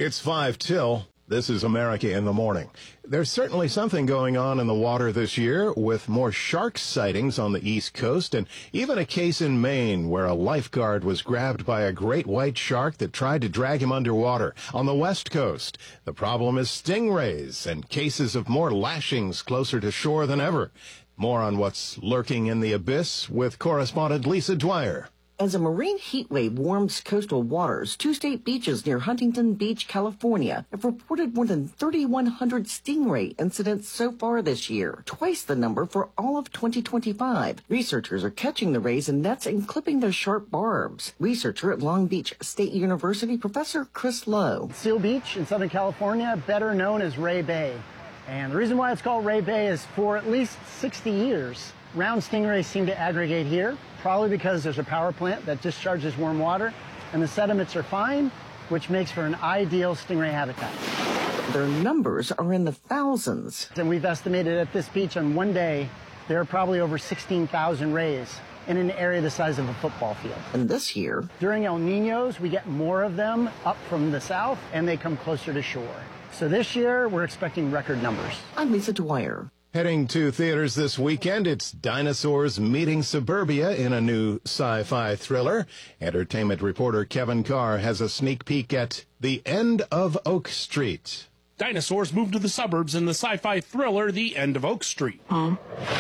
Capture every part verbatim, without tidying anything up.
It's five till. This is America in the Morning. There's certainly something going on in the water this year, with more shark sightings on the East Coast, and even a case in Maine where a lifeguard was grabbed by a great white shark that tried to drag him underwater. On the West Coast, the problem is stingrays and cases of more lashings closer to shore than ever. More on what's lurking in the abyss with correspondent Lisa Dwyer. As a marine heat wave warms coastal waters, two state beaches near Huntington Beach, California, have reported more than thirty-one hundred stingray incidents so far this year, twice the number for all of twenty twenty-five. Researchers are catching the rays in nets and clipping their sharp barbs. Researcher at Long Beach State University, Professor Chris Lowe. Seal Beach in Southern California, better known as Ray Bay. And the reason why it's called Ray Bay is for at least sixty years, round stingrays seem to aggregate here, probably because there's a power plant that discharges warm water, and the sediments are fine, which makes for an ideal stingray habitat. Their numbers are in the thousands. And we've estimated at this beach on one day, there are probably over sixteen thousand rays in an area the size of a football field. And this year, during El Niños, we get more of them up from the south, and they come closer to shore. So this year, we're expecting record numbers. I'm Lisa Dwyer. Heading to theaters this weekend, it's Dinosaurs Meeting Suburbia in a new sci-fi thriller. Entertainment reporter Kevin Carr has a sneak peek at The End of Oak Street. Dinosaurs move to the suburbs in the sci-fi thriller The End of Oak Street. Mom?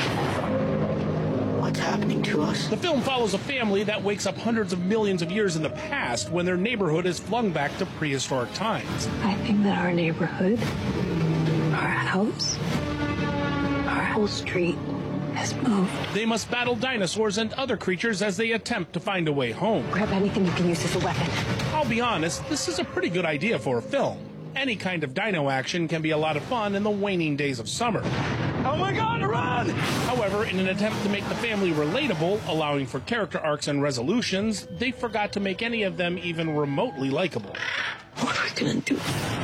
What's happening to us? The film follows a family that wakes up hundreds of millions of years in the past when their neighborhood is flung back to prehistoric times. I think that our neighborhood, our house, our whole street has moved. They must battle dinosaurs and other creatures as they attempt to find a way home. Grab anything you can use as a weapon. I'll be honest, this is a pretty good idea for a film. Any kind of dino action can be a lot of fun in the waning days of summer. Oh my God, run! However, in an attempt to make the family relatable, allowing for character arcs and resolutions, they forgot to make any of them even remotely likable. What are we gonna do?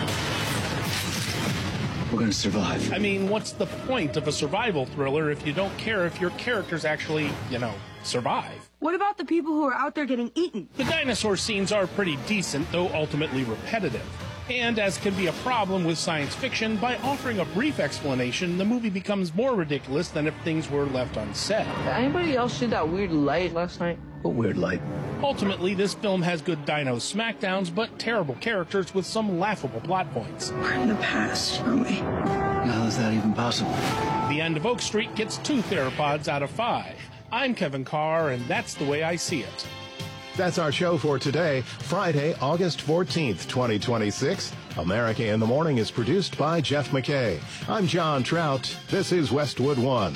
We're gonna survive. I mean, what's the point of a survival thriller if you don't care if your characters actually, you know, survive? What about the people who are out there getting eaten? The dinosaur scenes are pretty decent, though ultimately repetitive. And as can be a problem with science fiction, by offering a brief explanation, the movie becomes more ridiculous than if things were left unsaid. Did anybody else see that weird light last night? What weird light? Ultimately, this film has good dino smackdowns, but terrible characters with some laughable plot points. We're in the past, aren't we? How is that even possible? The End of Oak Street gets two theropods out of five. I'm Kevin Carr, and that's the way I see it. That's our show for today, Friday, August fourteenth, twenty twenty-six. America in the Morning is produced by Jeff McKay. I'm John Trout. This is Westwood One.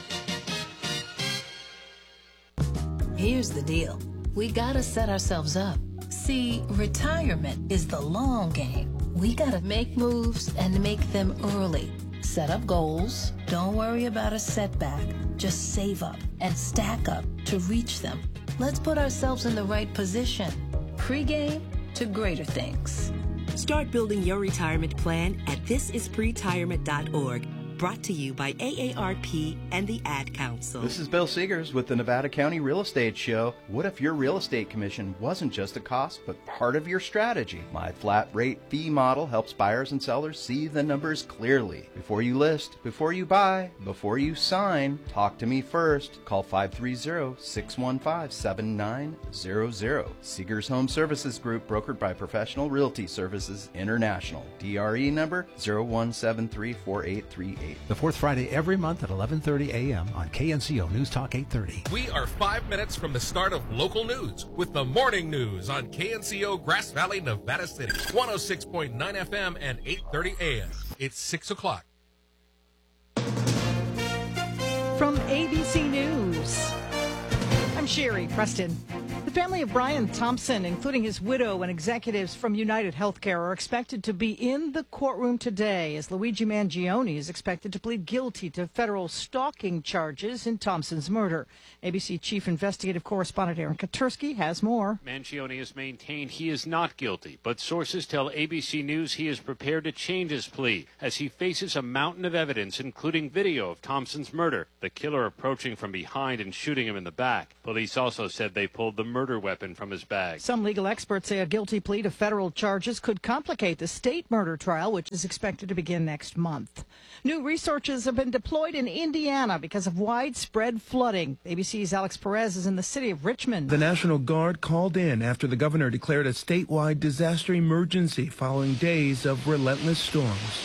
Here's the deal. We gotta set ourselves up. See, retirement is the long game. We gotta make moves and make them early. Set up goals. Don't worry about a setback. Just save up and stack up to reach them. Let's put ourselves in the right position. Pre-game to greater things. Start building your retirement plan at this is pretirement dot org. Brought to you by A A R P and the Ad Council. This is Bill Seegers with the Nevada County Real Estate Show. What if your real estate commission wasn't just a cost, but part of your strategy? My flat rate fee model helps buyers and sellers see the numbers clearly. Before you list, before you buy, before you sign, talk to me first. Call five three zero, six one five, seven nine zero zero. Seegers Home Services Group, brokered by Professional Realty Services International. D R E number zero one seven three four eight three eight. The fourth Friday every month at eleven thirty a.m. on K N C O News Talk eight thirty. We are five minutes from the start of local news with the morning news on K N C O Grass Valley, Nevada City, one oh six point nine F M and eight thirty a m. It's six o'clock. From A B C News, I'm Sherry Preston. The family of Brian Thompson, including his widow and executives from United Healthcare, are expected to be in the courtroom today as Luigi Mangione is expected to plead guilty to federal stalking charges in Thompson's murder. A B C Chief Investigative Correspondent Aaron Katursky has more. Mangione has maintained he is not guilty, but sources tell A B C News he is prepared to change his plea as he faces a mountain of evidence, including video of Thompson's murder, the killer approaching from behind and shooting him in the back. Police also said they pulled the murder murder weapon from his bag. Some legal experts say a guilty plea to federal charges could complicate the state murder trial, which is expected to begin next month. New researchers have been deployed in Indiana because of widespread flooding. A B C's Alex Perez is in the city of Richmond. The National Guard called in after the governor declared a statewide disaster emergency following days of relentless storms.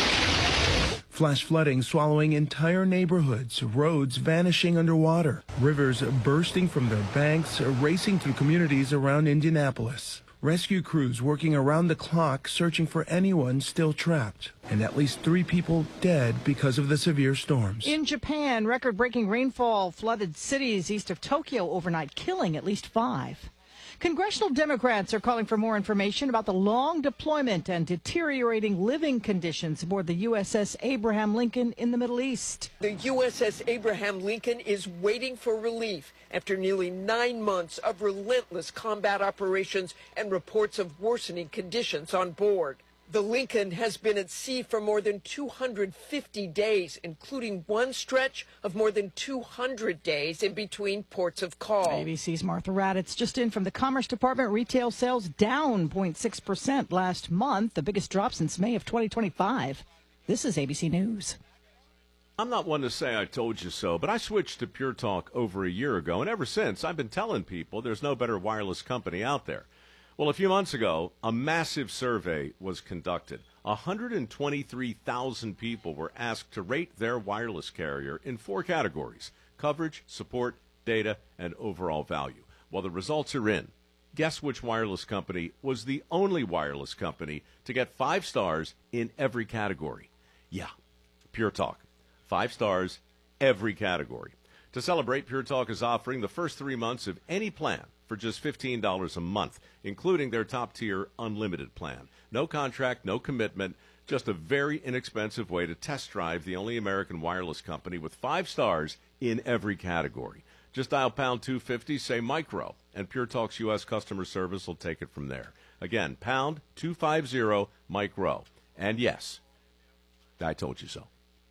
Flash flooding swallowing entire neighborhoods, roads vanishing underwater, rivers bursting from their banks, racing through communities around Indianapolis. Rescue crews working around the clock searching for anyone still trapped, and at least three people dead because of the severe storms. In Japan, record-breaking rainfall flooded cities east of Tokyo overnight, killing at least five. Congressional Democrats are calling for more information about the long deployment and deteriorating living conditions aboard the U S S Abraham Lincoln in the Middle East. The U S S Abraham Lincoln is waiting for relief after nearly nine months of relentless combat operations and reports of worsening conditions on board. The Lincoln has been at sea for more than two hundred fifty days, including one stretch of more than two hundred days in between ports of call. A B C's Martha Raddatz just in from the Commerce Department. Retail sales down zero point six percent last month, the biggest drop since May of twenty twenty-five. This is A B C News. I'm not one to say I told you so, but I switched to Pure Talk over a year ago, and ever since I've been telling people there's no better wireless company out there. Well, a few months ago, a massive survey was conducted. one hundred twenty-three thousand people were asked to rate their wireless carrier in four categories: coverage, support, data, and overall value. Well, the results are in. Guess which wireless company was the only wireless company to get five stars in every category? Yeah, Pure Talk. Five stars, every category. To celebrate, Pure Talk is offering the first three months of any plan for just fifteen dollars a month, including their top-tier unlimited plan. No contract, no commitment, just a very inexpensive way to test drive the only American wireless company with five stars in every category. Just dial pound two fifty, say micro, and Pure Talk's U S customer service will take it from there. Again, pound two fifty, micro. And yes, I told you so.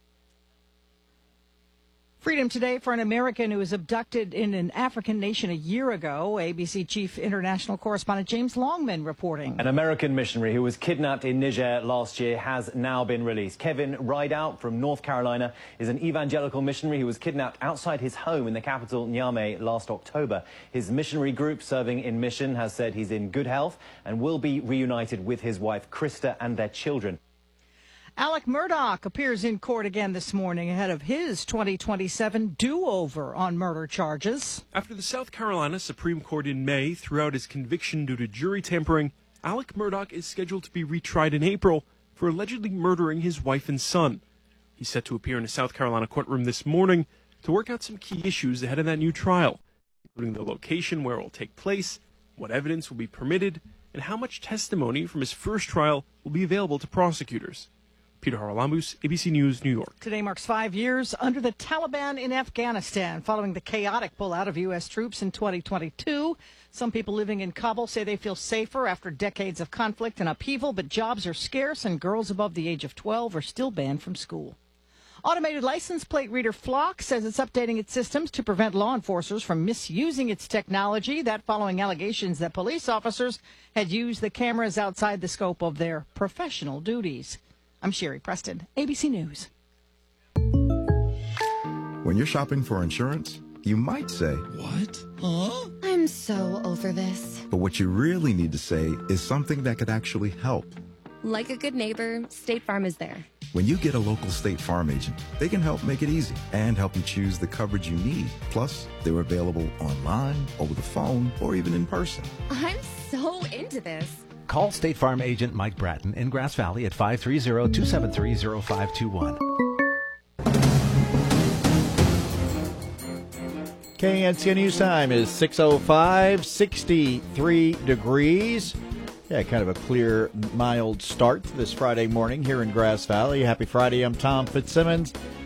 Freedom today for an American who was abducted in an African nation a year ago. A B C Chief International Correspondent James Longman reporting. An American missionary who was kidnapped in Niger last year has now been released. Kevin Rideout from North Carolina is an evangelical missionary who was kidnapped outside his home in the capital Niamey last October. His missionary group serving in mission has said he's in good health and will be reunited with his wife Krista and their children. Alec Murdaugh appears in court again this morning ahead of his twenty twenty-seven do-over on murder charges. After the South Carolina Supreme Court in May threw out his conviction due to jury tampering, Alec Murdaugh is scheduled to be retried in April for allegedly murdering his wife and son. He's set to appear in a South Carolina courtroom this morning to work out some key issues ahead of that new trial, including the location where it will take place, what evidence will be permitted, and how much testimony from his first trial will be available to prosecutors. Peter Haralambous, A B C News, New York. Today marks five years under the Taliban in Afghanistan, following the chaotic pullout of U S troops in twenty twenty-two. Some people living in Kabul say they feel safer after decades of conflict and upheaval, but jobs are scarce and girls above the age of twelve are still banned from school. Automated license plate reader Flock says it's updating its systems to prevent law enforcers from misusing its technology. That following allegations that police officers had used the cameras outside the scope of their professional duties. I'm Sherry Preston, A B C News. When you're shopping for insurance, you might say, "What? Huh?" I'm so over this. But what you really need to say is something that could actually help. Like a good neighbor, State Farm is there. When you get a local State Farm agent, they can help make it easy and help you choose the coverage you need. Plus, they're available online, over the phone, or even in person. I'm so into this. Call State Farm agent Mike Bratton in Grass Valley at five three zero, two seven three, zero five two one. K N C O News time is six oh five, sixty-three degrees. Yeah, kind of a clear, mild start this Friday morning here in Grass Valley. Happy Friday. I'm Tom Fitzsimmons.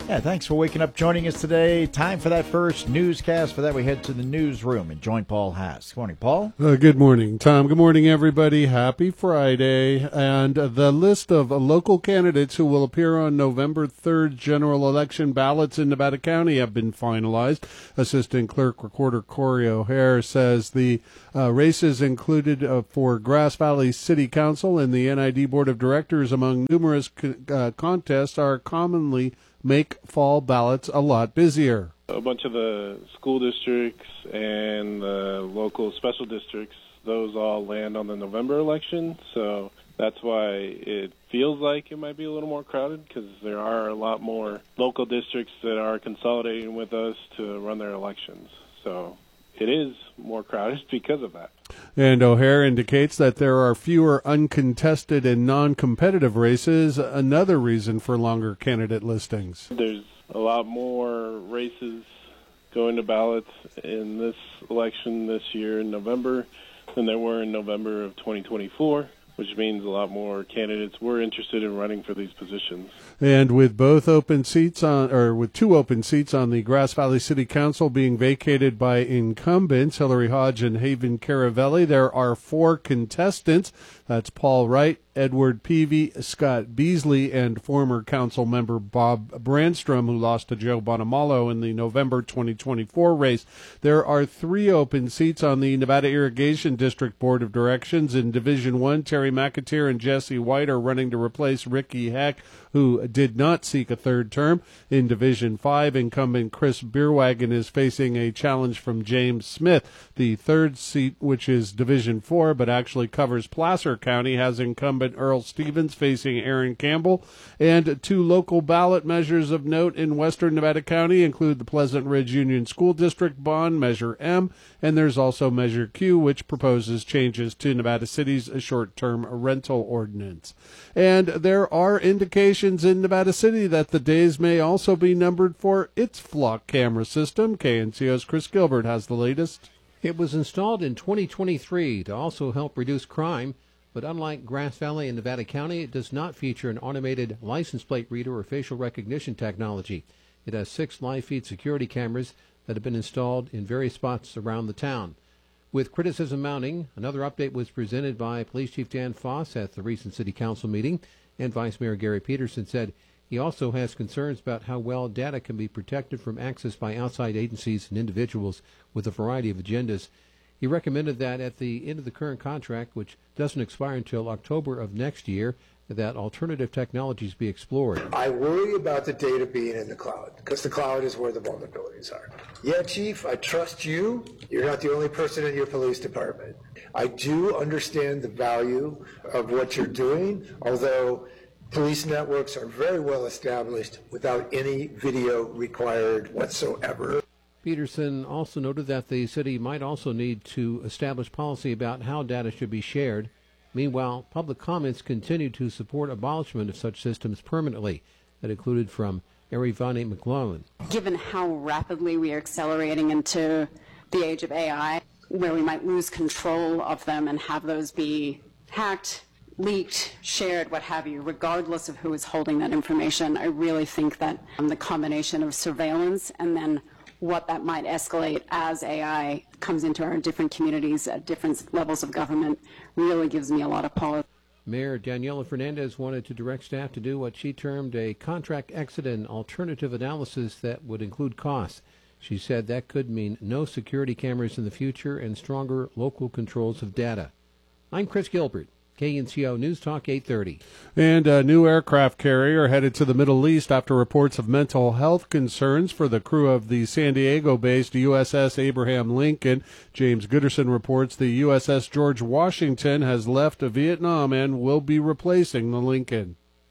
Yeah, thanks for waking up, joining us today. Time for that first newscast. For that, we head to the newsroom and join Paul Haas. Good morning, Paul. Uh, good morning, Tom. Good morning, everybody. Happy Friday. And uh, the list of uh, local candidates who will appear on November third general election ballots in Nevada County have been finalized. Assistant Clerk Recorder Corey O'Hare says the uh, races included uh, for Grass Valley City Council and the N I D Board of Directors, among numerous co- uh, contests, are commonly make fall ballots a lot busier. A bunch of the school districts and the local special districts, those all land on the November election, so that's why it feels like it might be a little more crowded, because there are a lot more local districts that are consolidating with us to run their elections. So it is more crowded because of that. And O'Hare indicates that there are fewer uncontested and non-competitive races, another reason for longer candidate listings. There's a lot more races going to ballots in this election this year in November than there were in November of twenty twenty-four, which means a lot more candidates were interested in running for these positions. And with both open seats on, or with two open seats on the Grass Valley City Council being vacated by incumbents Hillary Hodge and Haven Caravelli, there are four contestants. That's Paul Wright, Edward Peavy, Scott Beasley, and former council member Bob Brandstrom, who lost to Joe Bonamalo in the November twenty twenty-four race. There are three open seats on the Nevada Irrigation District Board of Directions. In Division One, Terry McAteer and Jesse White are running to replace Ricky Heck, who did not seek a third term. In Division Five, incumbent Chris Beerwagen is facing a challenge from James Smith. The third seat, which is Division Four, but actually covers Placer County, has incumbent Earl Stevens facing Aaron Campbell. And two local ballot measures of note in western Nevada County include the Pleasant Ridge Union School District bond, Measure M, and there's also Measure Q, which proposes changes to Nevada City's short-term rental ordinance. And there are indications in Nevada City that the days may also be numbered for its flock camera system. K N C O's Chris Gilbert has the latest. It was installed in twenty twenty-three to also help reduce crime, but unlike Grass Valley and Nevada County, it does not feature an automated license plate reader or facial recognition technology. It has six live-feed security cameras that have been installed in various spots around the town. With criticism mounting, another update was presented by Police Chief Dan Foss at the recent City Council meeting, and Vice Mayor Gary Peterson said he also has concerns about how well data can be protected from access by outside agencies and individuals with a variety of agendas. He recommended that at the end of the current contract, which doesn't expire until October of next year, that alternative technologies be explored. I worry about the data being in the cloud, because the cloud is where the vulnerabilities are. Yeah, Chief, I trust you. You're not the only person in your police department. I do understand the value of what you're doing, although police networks are very well established without any video required whatsoever. Peterson also noted that the city might also need to establish policy about how data should be shared. Meanwhile, public comments continue to support abolishment of such systems permanently. That included from Arivani McClellan. Given how rapidly we are accelerating into the age of A I, where we might lose control of them and have those be hacked, leaked, shared, what have you, regardless of who is holding that information, I really think that um, the combination of surveillance and then what that might escalate as A I comes into our different communities at different levels of government really gives me a lot of pause. Mayor Daniela Fernandez wanted to direct staff to do what she termed a contract exit and alternative analysis that would include costs. She said that could mean no security cameras in the future and stronger local controls of data. I'm Chris Gilbert. K N C O News Talk eight thirty. And a new aircraft carrier headed to the Middle East after reports of mental health concerns for the crew of the San Diego-based U S S Abraham Lincoln. James Gooderson reports the U S S George Washington has left Vietnam and will be replacing the Lincoln.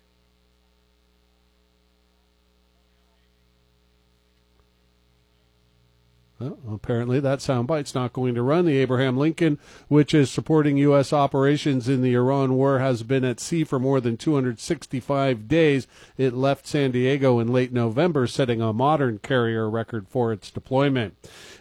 Well, apparently that soundbite's not going to run. The Abraham Lincoln, which is supporting U S operations in the Iran war, has been at sea for more than two hundred sixty-five days. It left San Diego in late November, setting a modern carrier record for its deployment.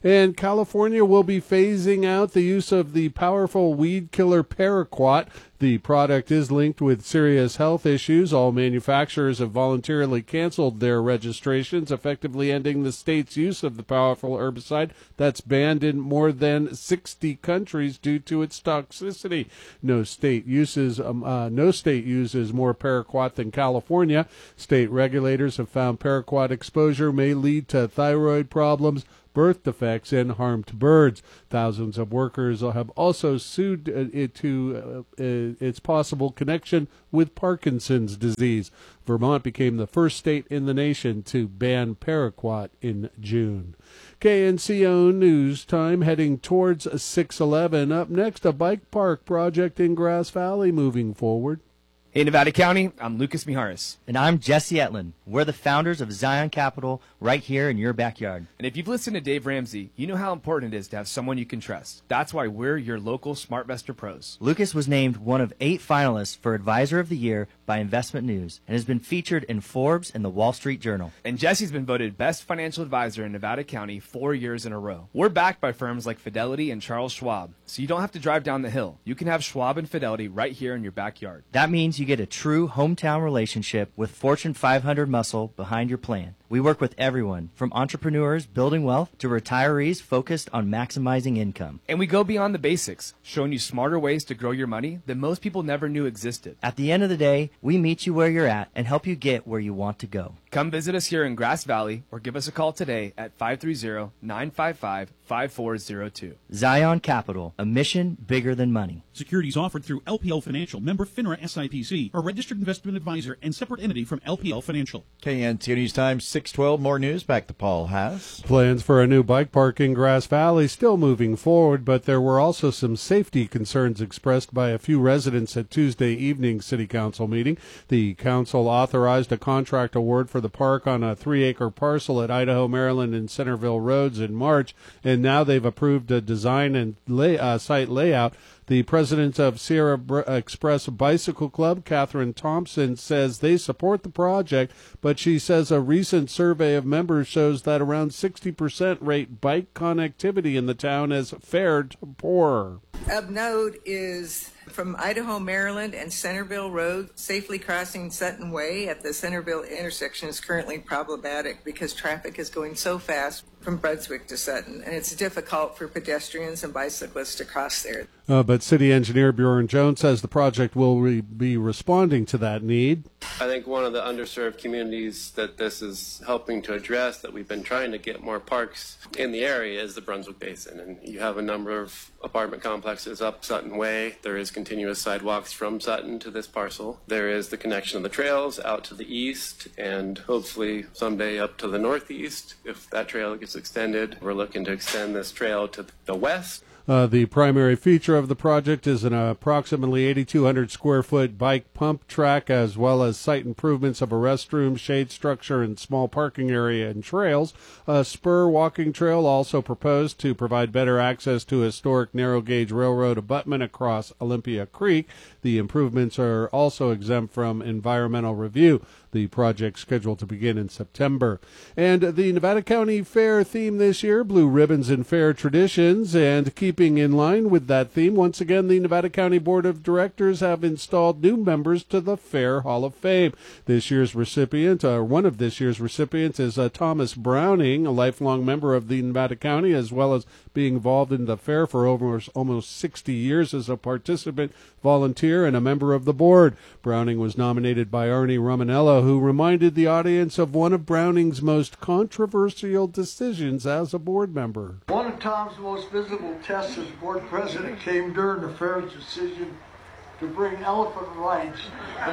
And California will be phasing out the use of the powerful weed killer paraquat. The product is linked with serious health issues. All manufacturers have voluntarily canceled their registrations, effectively ending the state's use of the powerful herbicide that's banned in more than sixty countries due to its toxicity. No state uses um, uh, no state uses more paraquat than California. State regulators have found paraquat exposure may lead to thyroid problems, birth defects, and harm to birds. Thousands of workers have also sued uh, it to uh, uh, its possible connection with Parkinson's disease. Vermont became the first state in the nation to ban paraquat in June. K N C O News Time heading towards six eleven. Up next, a bike park project in Grass Valley moving forward. Hey, Nevada County, I'm Lucas Mijares. And I'm Jesse Etlin. We're the founders of Zion Capital right here in your backyard. And if you've listened to Dave Ramsey, you know how important it is to have someone you can trust. That's why we're your local SmartVestor pros. Lucas was named one of eight finalists for Advisor of the Year by Investment News and has been featured in Forbes and the Wall Street Journal. And Jesse's been voted Best Financial Advisor in Nevada County four years in a row. We're backed by firms like Fidelity and Charles Schwab, so you don't have to drive down the hill. You can have Schwab and Fidelity right here in your backyard. That means you get a true hometown relationship with Fortune five hundred muscle behind your plan. We work with everyone, from entrepreneurs building wealth to retirees focused on maximizing income. And we go beyond the basics, showing you smarter ways to grow your money that most people never knew existed. At the end of the day, we meet you where you're at and help you get where you want to go. Come visit us here in Grass Valley or give us a call today at five three zero, nine five five, five four zero two. Zion Capital, a mission bigger than money. Securities offered through L P L Financial, member FINRA S I P C, a registered investment advisor and separate entity from L P L Financial. K N C O News Time, six twelve. More news. Back to Paul Haas. Plans for a new bike park in Grass Valley still moving forward, but there were also some safety concerns expressed by a few residents at Tuesday evening City Council meeting. The council authorized a contract award for the park on a three-acre parcel at Idaho, Maryland, and Centerville Roads in March, and now they've approved a design and lay, uh, site layout. The president of Sierra Express Bicycle Club, Catherine Thompson, says they support the project, but she says a recent survey of members shows that around sixty percent rate bike connectivity in the town as fared poor. Of note is from Idaho, Maryland, and Centerville Road, safely crossing Sutton Way at the Centerville intersection is currently problematic because traffic is going so fast from Brunswick to Sutton, and it's difficult for pedestrians and bicyclists to cross there. Uh, but City Engineer Bjorn Jones says the project will re- be responding to that need. I think one of the underserved communities that this is helping to address, that we've been trying to get more parks in the area, is the Brunswick Basin. And you have a number of apartment complexes up Sutton Way. There is continuous sidewalks from Sutton to this parcel. There is the connection of the trails out to the east and hopefully someday up to the northeast. If that trail gets extended, we're looking to extend this trail to the west. Uh, the primary feature of the project is an approximately eighty-two hundred square foot bike pump track, as well as site improvements of a restroom, shade structure, and small parking area and trails. A spur walking trail also proposed to provide better access to historic narrow gauge railroad abutment across Olympia Creek. The improvements are also exempt from environmental review. The project scheduled to begin in September. And the Nevada County Fair theme this year, Blue Ribbons and Fair Traditions. And keeping in line with that theme, once again, the Nevada County Board of Directors have installed new members to the Fair Hall of Fame. This year's recipient, or one of this year's recipients, is uh, Thomas Browning, a lifelong member of the Nevada County, as well as being involved in the fair for over almost sixty years as a participant, volunteer, and a member of the board. Browning was nominated by Arnie Romanello, who reminded the audience of one of Browning's most controversial decisions as a board member. One of Tom's most visible tests as board president came during the fair's decision to bring elephant rides to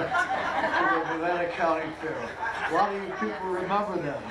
the Nevada County Fair. A lot of you people remember that.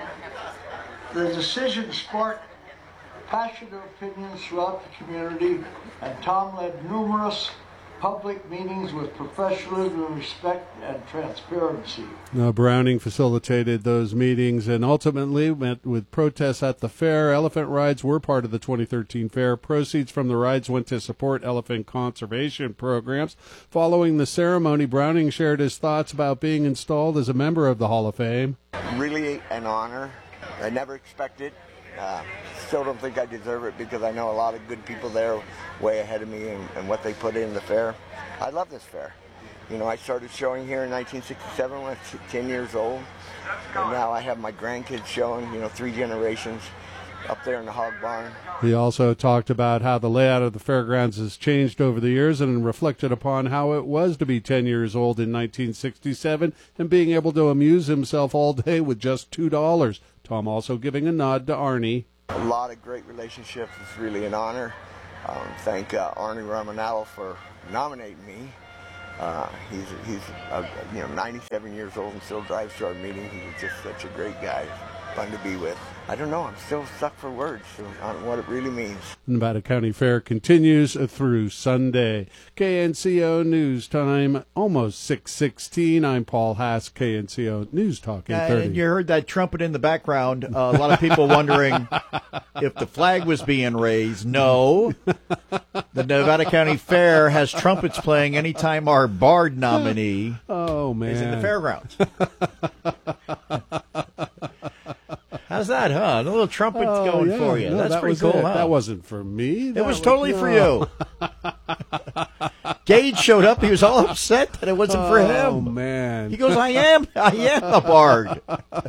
The decision sparked passionate opinions throughout the community, and Tom led numerous public meetings with professionalism, respect, and transparency. Now, Browning facilitated those meetings and ultimately met with protests at the fair. Elephant rides were part of the twenty thirteen fair. Proceeds from the rides went to support elephant conservation programs. Following the ceremony, Browning shared his thoughts about being installed as a member of the Hall of Fame. Really an honor. I never expected Uh, still don't think I deserve it because I know a lot of good people there way ahead of me and, and what they put in the fair. I love this fair. You know, I started showing here in nineteen sixty-seven when I was ten years old. And now I have my grandkids showing, you know, three generations up there in the hog barn. He also talked about how the layout of the fairgrounds has changed over the years and reflected upon how it was to be ten years old in nineteen sixty-seven and being able to amuse himself all day with just two dollars. Tom also giving a nod to Arnie. A lot of great relationships. It's really an honor. Um, thank uh, Arnie Romanello for nominating me. Uh, he's he's uh, you know ninety-seven years old and still drives to our meetings. He's just such a great guy, fun to be with. I don't know. I'm still stuck for words on what it really means. Nevada County Fair continues through Sunday. K N C O News Time, almost six sixteen. I'm Paul Haas, K N C O News Talk eight thirty. And you heard that trumpet in the background. Uh, a lot of people wondering if the flag was being raised. No. The Nevada County Fair has trumpets playing anytime our Bard nominee oh, man. is in the fairgrounds. How's that, huh? The little trumpets oh, going yeah. for you. No, That's that pretty was cool, it. huh? That wasn't for me. That it was, was totally no. for you. Gage showed up. He was all upset that it wasn't oh, for him. Oh, man. He goes, I am. I am a Bard.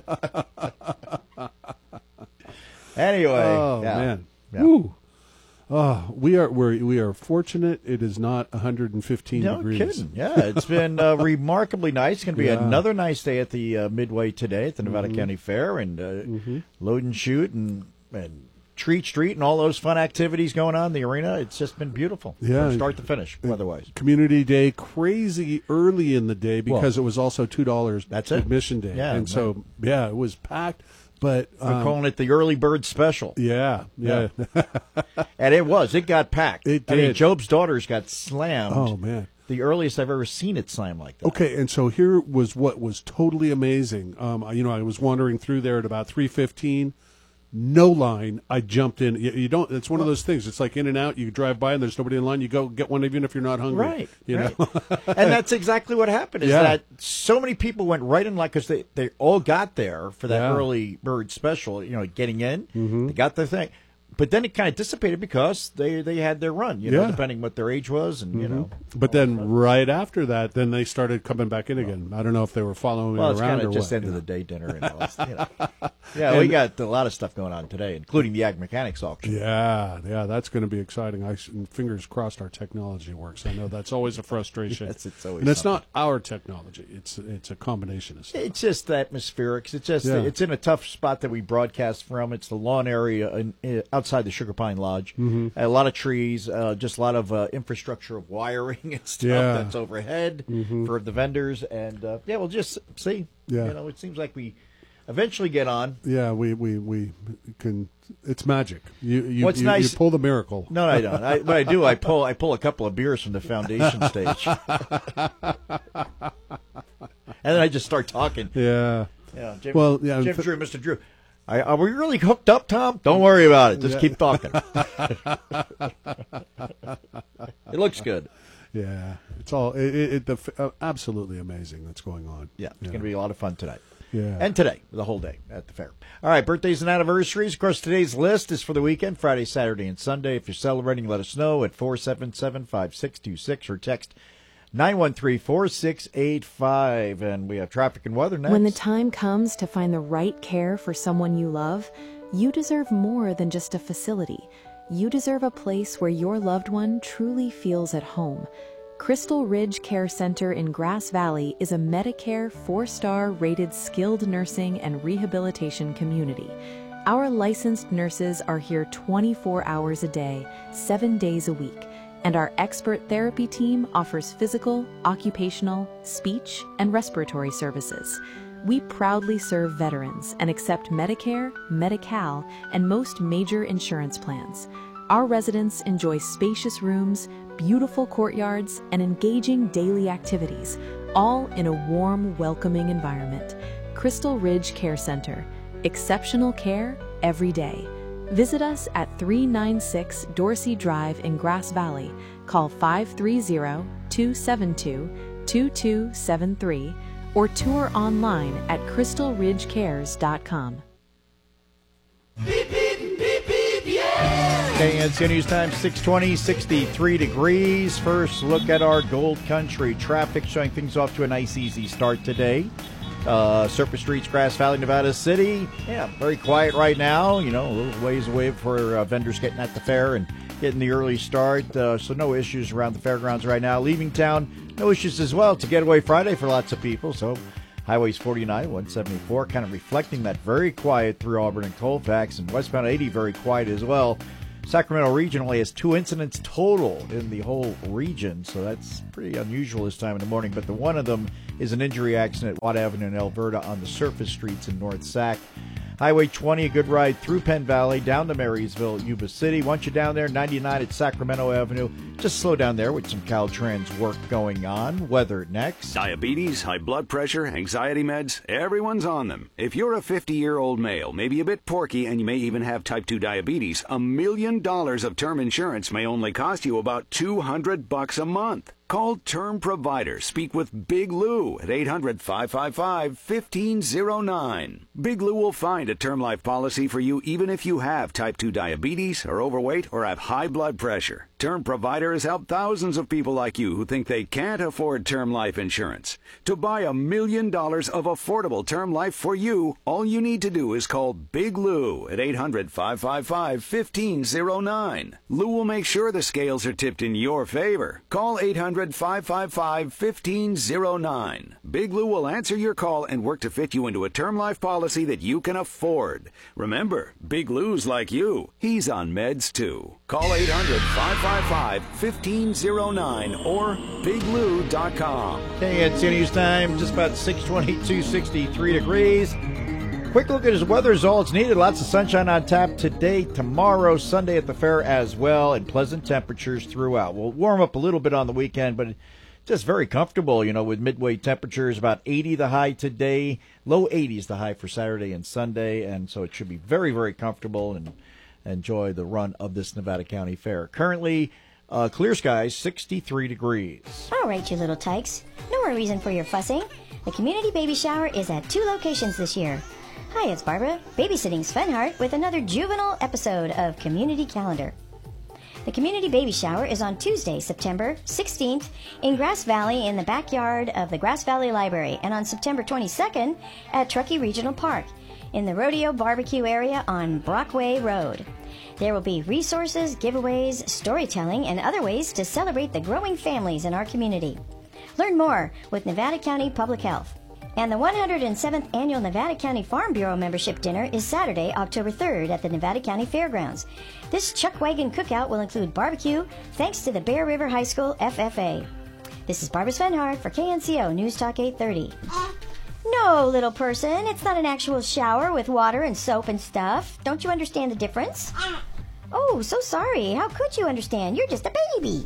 Anyway. Oh, yeah. man. Yeah. Woo. Oh, we are we're, we are fortunate. It is not one hundred fifteen No degrees. kidding. Yeah, it's been uh, remarkably nice. It's going to be Yeah. another nice day at the uh, Midway today at the Nevada Mhm. County Fair, and uh, Mhm. load and shoot and, and treat street and all those fun activities going on in the arena. It's just been beautiful Yeah. from start to finish, weather-wise. Community Day, crazy early in the day because Well, it was also two dollars that's it. admission day. Yeah, and so, yeah, it was packed. But We're um, calling it the early bird special. Yeah, yeah. And it was. It got packed. It I mean, did. Job's Daughters got slammed. Oh, man. The earliest I've ever seen it slam like that. Okay, and so here was what was totally amazing. Um, you know, I was wandering through there at about three fifteen. No line. I jumped in. You, you don't. It's one of those things. It's like in and out. You drive by and there's nobody in line. You go get one even if you're not hungry. Right. You right. know. And that's exactly what happened. Is Yeah. that so many people went right in line because they they all got there for that Yeah. early bird special. You know, getting in. Mhm. They got their thing. But then it kind of dissipated because they, they had their run, you know, Yeah. depending what their age was, and you Mhm. know. But then right after that, then they started coming back in again. I don't know if they were following Well, me it's around kind or of just what, end you of know. the day dinner and all. You know. Yeah, we And- got a lot of stuff going on today, including the Ag Mechanics auction. Yeah, yeah, that's going to be exciting. I fingers crossed our technology works. I know that's always a frustration. Yes, it's always and it's something. not our technology. It's it's a combination of stuff. It's just atmospheric. It's just Yeah. it's in a tough spot that we broadcast from. It's the lawn area in, in, outside the Sugar Pine Lodge. Mhm. A lot of trees, uh, just a lot of uh, infrastructure of wiring and stuff Yeah. that's overhead Mhm. for the vendors. And uh, yeah, we'll just see. Yeah. You know, it seems like we eventually get on. Yeah, we, we, we can. It's magic. You you, What's you, nice- you pull the miracle. No, I don't. I, what I do, I pull I pull a couple of beers from the foundation stage, and then I just start talking. Yeah. Yeah. Jim, Well, yeah, Jim th- Drew, Mister Drew. I, are we really hooked up, Tom? Don't worry about it. Just Yeah. keep talking. It looks good. Yeah, it's all it, it, it the f- uh, absolutely amazing that's going on. Yeah, it's going to be a lot of fun tonight. Yeah. And today, the whole day at the fair. All right, birthdays and anniversaries. Of course, today's list is for the weekend, Friday, Saturday, and Sunday. If you're celebrating, let us know at four seven seven, five six two six or text nine one three, four six eight five. And we have traffic and weather next. When the time comes to find the right care for someone you love, you deserve more than just a facility. You deserve a place where your loved one truly feels at home. Crystal Ridge Care Center in Grass Valley is a Medicare four-star rated skilled nursing and rehabilitation community. Our licensed nurses are here twenty-four hours a day, seven days a week, and our expert therapy team offers physical, occupational, speech, and respiratory services. We proudly serve veterans and accept Medicare, Medi-Cal, and most major insurance plans. Our residents enjoy spacious rooms, beautiful courtyards, and engaging daily activities, all in a warm, welcoming environment. Crystal Ridge Care Center. Exceptional care every day. Visit us at three ninety-six Dorsey Drive in Grass Valley. Call five three zero, two seven two, two two seven three or tour online at crystal ridge cares dot com. Beep, beep. K N C News Time, six twenty, sixty-three degrees. First look at our Gold Country traffic, showing things off to a nice, easy start today. Uh, surface streets, Grass Valley, Nevada City. Yeah, very quiet right now. You know, a little ways away for uh, vendors getting at the fair and getting the early start. Uh, so no issues around the fairgrounds right now. Leaving town, no issues as well. It's a getaway Friday for lots of people. So highways forty-nine, one seventy-four, kind of reflecting that very quiet through Auburn and Colfax. And westbound eighty, very quiet as well. Sacramento Region only has two incidents total in the whole region, so that's pretty unusual this time in the morning. But the one of them is an injury accident at Watt Avenue in Alberta on the surface streets in North Sac. Highway twenty, a good ride through Penn Valley, down to Marysville, Yuba City. Once you're down there, ninety-nine at Sacramento Avenue. Just slow down there with some Caltrans work going on. Weather next. Diabetes, high blood pressure, anxiety meds, everyone's on them. If you're a fifty-year-old male, maybe a bit porky, and you may even have type two diabetes, a million dollars of term insurance may only cost you about two hundred bucks a month. Call Term Provider. Speak with Big Lou at eight hundred, five five five, one five zero nine. Big Lou will find a term life policy for you even if you have type two diabetes, are overweight, or have high blood pressure. Term Provider has helped thousands of people like you who think they can't afford term life insurance. To buy a million dollars of affordable term life for you, all you need to do is call Big Lou at eight hundred, five five five, one five zero nine. Lou will make sure the scales are tipped in your favor. Call eight hundred, five five five, one five zero nine. Big Lou will answer your call and work to fit you into a term life policy that you can afford. Remember, Big Lou's like you. He's on meds too. Call eight hundred, five five five, one five zero nine or big lou dot com. K N C News Time, just about six twenty-two, sixty-three degrees. Quick look at his weather is all it's needed. Lots of sunshine on tap today, tomorrow, Sunday at the fair as well, and pleasant temperatures throughout. We'll warm up a little bit on the weekend, but just very comfortable, you know, with midway temperatures, about eighty the high today, low eighties the high for Saturday and Sunday, and so it should be very, very comfortable and enjoy the run of this Nevada County Fair. Currently, uh, clear skies, sixty-three degrees. All right, you little tykes. No more reason for your fussing. The community baby shower is at two locations this year. Hi, it's Barbara, babysitting Sven Hart with another juvenile episode of Community Calendar. The community baby shower is on Tuesday, September sixteenth in Grass Valley in the backyard of the Grass Valley Library, and on September twenty-second at Truckee Regional Park in the Rodeo Barbecue area on Brockway Road. There will be resources, giveaways, storytelling, and other ways to celebrate the growing families in our community. Learn more with Nevada County Public Health. And the one hundred seventh Annual Nevada County Farm Bureau Membership Dinner is Saturday, October third at the Nevada County Fairgrounds. This Chuck Wagon cookout will include barbecue thanks to the Bear River High School F F A. This is Barbara Svenhart for K N C O News Talk eight thirty. No, little person, it's not an actual shower with water and soap and stuff. Don't you understand the difference? Oh, so sorry. How could you understand? You're just a baby.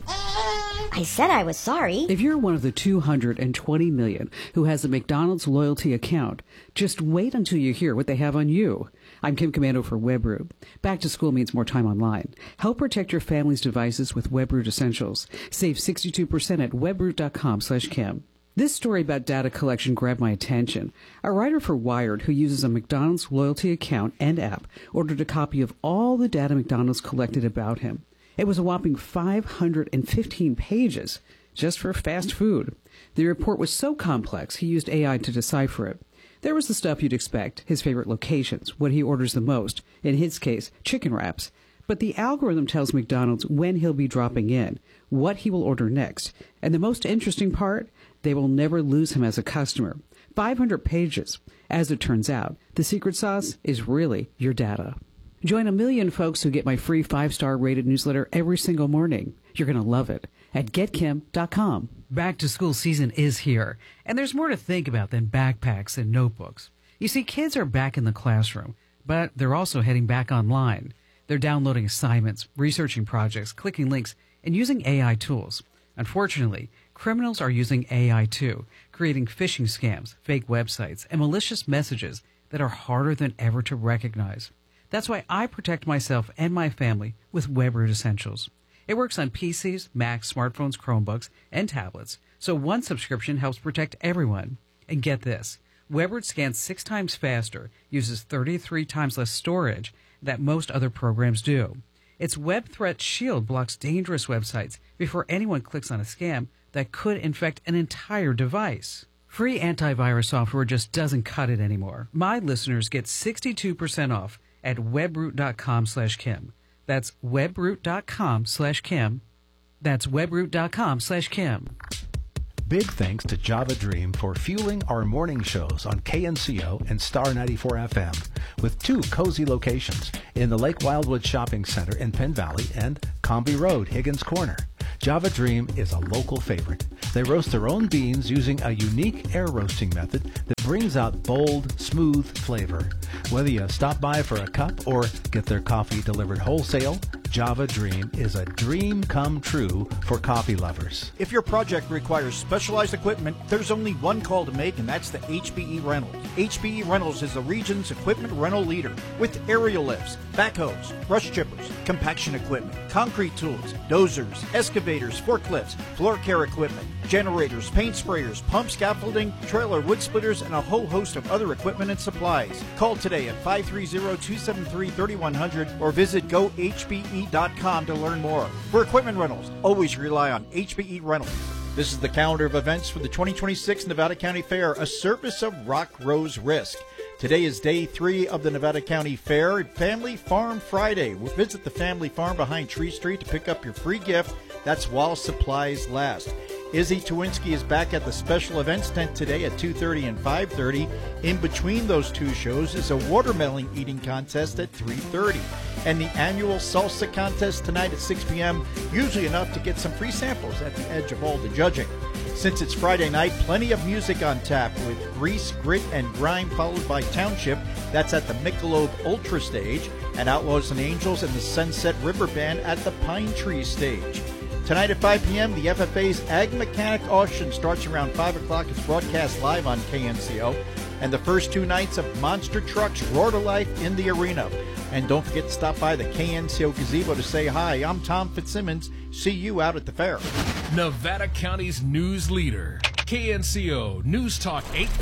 I said I was sorry. If you're one of the two hundred twenty million who has a McDonald's loyalty account, just wait until you hear what they have on you. I'm Kim Commando for WebRoot. Back to school means more time online. Help protect your family's devices with WebRoot Essentials. Save sixty-two percent at webroot.com slash Kim. This story about data collection grabbed my attention. A writer for Wired who uses a McDonald's loyalty account and app ordered a copy of all the data McDonald's collected about him. It was a whopping five hundred fifteen pages just for fast food. The report was so complex he used A I to decipher it. There was the stuff you'd expect, his favorite locations, what he orders the most, in his case, chicken wraps. But the algorithm tells McDonald's when he'll be dropping in, what he will order next. And the most interesting part, they will never lose him as a customer. five hundred pages. As it turns out, the secret sauce is really your data. Join a million folks who get my free five-star rated newsletter every single morning. You're going to love it at get kim dot com. Back to school season is here, and there's more to think about than backpacks and notebooks. You see, kids are back in the classroom, but they're also heading back online. They're downloading assignments, researching projects, clicking links, and using A I tools. Unfortunately, criminals are using A I too, creating phishing scams, fake websites, and malicious messages that are harder than ever to recognize. That's why I protect myself and my family with WebRoot Essentials. It works on P Cs, Macs, smartphones, Chromebooks, and tablets, so one subscription helps protect everyone. And get this, WebRoot scans six times faster, uses thirty-three times less storage than most other programs do. Its Web Threat Shield blocks dangerous websites before anyone clicks on a scam that could infect an entire device. Free antivirus software just doesn't cut it anymore. My listeners get sixty-two percent off at webroot.com slash Kim. That's webroot.com slash Kim. That's webroot.com slash Kim. Big thanks to Java Dream for fueling our morning shows on K N C O and Star ninety-four F M with two cozy locations in the Lake Wildwood Shopping Center in Penn Valley and Comby Road, Higgins Corner. Java Dream is a local favorite. They roast their own beans using a unique air roasting method that brings out bold, smooth flavor. Whether you stop by for a cup or get their coffee delivered wholesale, Java Dream is a dream come true for coffee lovers. If your project requires specialized equipment, there's only one call to make, and that's the H B E Rentals. H B E Rentals is the region's equipment rental leader with aerial lifts, backhoes, brush chippers, compaction equipment, concrete tools, dozers, excavators, forklifts, floor care equipment, generators, paint sprayers, pump scaffolding, trailer wood splitters, and a whole host of other equipment and supplies. Call today at five three zero, two seven three, three one zero zero or visit go H B E dot com to learn more. For equipment rentals, always rely on H B E Rentals. This is the calendar of events for the twenty twenty-six Nevada County Fair, a service of Rock Rose Risk. Today is day three of the Nevada County Fair, Family Farm Friday. We'll visit the family farm behind Tree Street to pick up your free gift. That's while supplies last. Izzy Tawinski is back at the special events tent today at two thirty and five thirty. In between those two shows is a watermelon eating contest at three thirty. And the annual salsa contest tonight at six p.m., usually enough to get some free samples at the edge of all the judging. Since it's Friday night, plenty of music on tap with Grease, Grit, and Grime followed by Township. That's at the Michelob Ultra stage, and Outlaws and Angels and the Sunset River Band at the Pine Tree stage. Tonight at five p.m., the F F A's Ag Mechanic Auction starts around five o'clock. It's broadcast live on K N C O. And the first two nights of Monster Trucks roar to life in the arena. And don't forget to stop by the K N C O Gazebo to say hi. I'm Tom Fitzsimmons. See you out at the fair. Nevada County's news leader, K N C O News Talk eight